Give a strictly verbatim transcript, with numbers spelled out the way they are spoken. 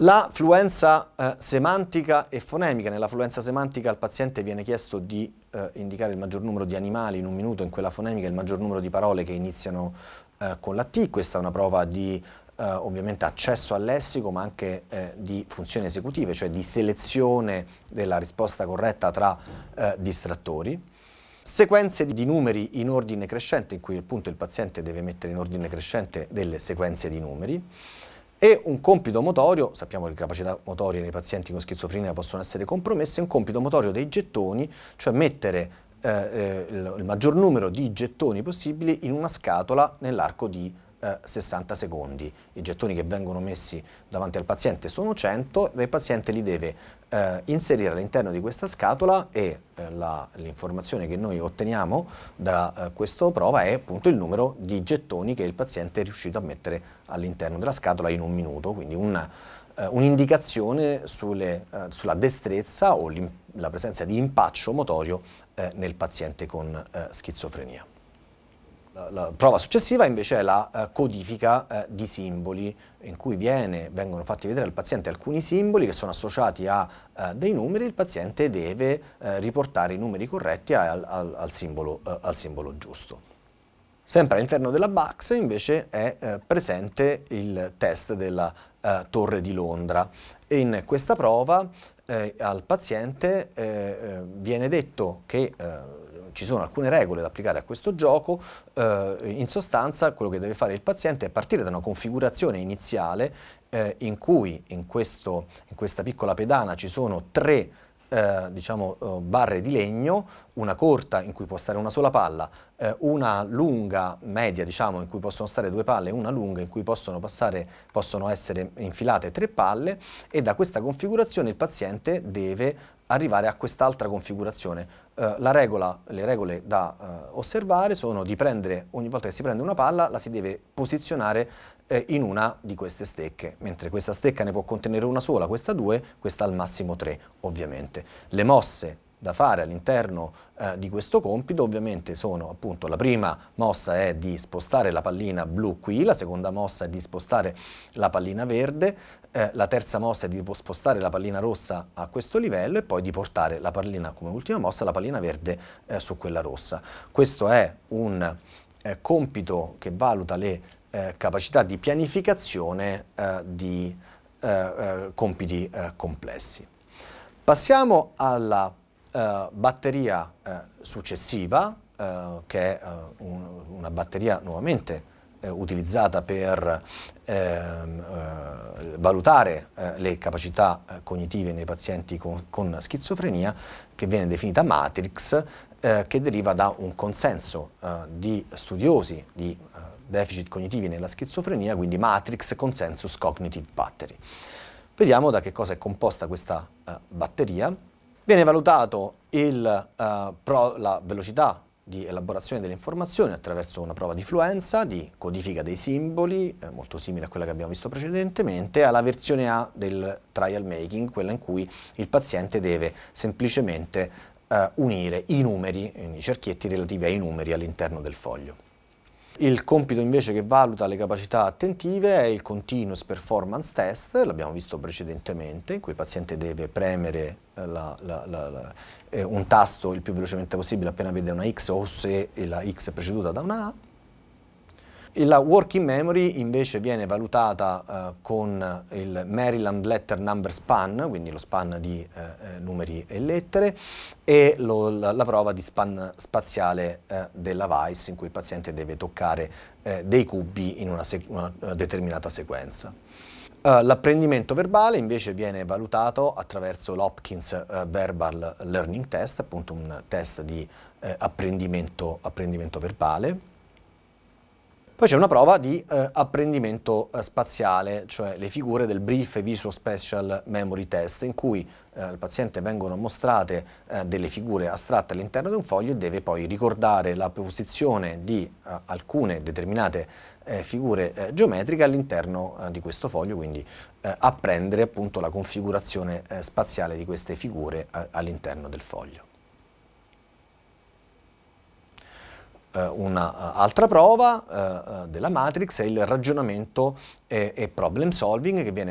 La fluenza eh, semantica e fonemica. Nella fluenza semantica al paziente viene chiesto di eh, indicare il maggior numero di animali in un minuto, in quella fonemica il maggior numero di parole che iniziano eh, con la T. Questa è una prova di eh, ovviamente accesso al lessico, ma anche eh, di funzioni esecutive, cioè di selezione della risposta corretta tra eh, distrattori. Sequenze di numeri in ordine crescente, in cui appunto il paziente deve mettere in ordine crescente delle sequenze di numeri. E un compito motorio, sappiamo che le capacità motorie nei pazienti con schizofrenia possono essere compromesse, un compito motorio dei gettoni, cioè mettere eh, eh, il, il maggior numero di gettoni possibili in una scatola nell'arco di eh, sessanta secondi. I gettoni che vengono messi davanti al paziente sono cento e il paziente li deve eh, inserire all'interno di questa scatola e eh, l'informazione che noi otteniamo da eh, questa prova è appunto il numero di gettoni che il paziente è riuscito a mettere all'interno della scatola in un minuto, quindi una, eh, un'indicazione sulle, eh, sulla destrezza o la presenza di impaccio motorio eh, nel paziente con eh, schizofrenia. La, la prova successiva invece è la uh, codifica uh, di simboli, in cui viene, vengono fatti vedere al paziente alcuni simboli che sono associati a uh, dei numeri. Il paziente deve uh, riportare i numeri corretti al, al, al, simbolo, uh, al simbolo giusto. Sempre all'interno della B A C S invece è uh, presente il test della uh, Torre di Londra e in questa prova uh, al paziente uh, viene detto che uh, ci sono alcune regole da applicare a questo gioco. Eh, in sostanza quello che deve fare il paziente è partire da una configurazione iniziale eh, in cui in, questo, in questa piccola pedana ci sono tre eh, diciamo, eh, barre di legno, una corta in cui può stare una sola palla, eh, una lunga, media diciamo, in cui possono stare due palle e una lunga in cui possono, passare, possono essere infilate tre palle, e da questa configurazione il paziente deve arrivare a quest'altra configurazione. Uh, la regola, le regole da uh, osservare sono di prendere, ogni volta che si prende una palla, la si deve posizionare eh, in una di queste stecche, mentre questa stecca ne può contenere una sola, questa due, questa al massimo tre, ovviamente. Le mosse da fare all'interno eh, di questo compito ovviamente sono appunto: la prima mossa è di spostare la pallina blu qui, la seconda mossa è di spostare la pallina verde, eh, la terza mossa è di spostare la pallina rossa a questo livello e poi di portare la pallina come ultima mossa, la pallina verde eh, su quella rossa. Questo è un eh, compito che valuta le eh, capacità di pianificazione eh, di eh, eh, compiti eh, complessi. Passiamo alla Uh, batteria uh, successiva, uh, che è uh, un, una batteria nuovamente uh, utilizzata per uh, uh, valutare uh, le capacità uh, cognitive nei pazienti con, con schizofrenia, che viene definita Matrix, uh, che deriva da un consenso uh, di studiosi di uh, deficit cognitivi nella schizofrenia, quindi Matrix Consensus Cognitive Battery. Vediamo da che cosa è composta questa uh, batteria. Viene valutato il, uh, pro, la velocità di elaborazione delle informazioni attraverso una prova di fluenza, di codifica dei simboli, eh, molto simile a quella che abbiamo visto precedentemente, alla versione A del trial making, quella in cui il paziente deve semplicemente uh, unire i numeri, i cerchietti relativi ai numeri all'interno del foglio. Il compito invece che valuta le capacità attentive è il Continuous Performance Test, l'abbiamo visto precedentemente, in cui il paziente deve premere la, la, la, la, eh, un tasto il più velocemente possibile appena vede una X o se la X è preceduta da una A. La working memory invece viene valutata uh, con il Maryland Letter Number Span, quindi lo span di uh, numeri e lettere, e lo, la, la prova di span spaziale uh, della VICE, in cui il paziente deve toccare uh, dei cubi in una, una uh, determinata sequenza. Uh, l'apprendimento verbale invece viene valutato attraverso l'Hopkins uh, Verbal Learning Test, appunto un test di uh, apprendimento, apprendimento verbale. Poi c'è una prova di eh, apprendimento eh, spaziale, cioè le figure del Brief Visual Spatial Memory Test, in cui eh, al paziente vengono mostrate eh, delle figure astratte all'interno di un foglio e deve poi ricordare la posizione di eh, alcune determinate eh, figure eh, geometriche all'interno eh, di questo foglio, quindi eh, apprendere appunto la configurazione eh, spaziale di queste figure eh, all'interno del foglio. Un'altra prova uh, della Matrix è il ragionamento e, e problem solving, che viene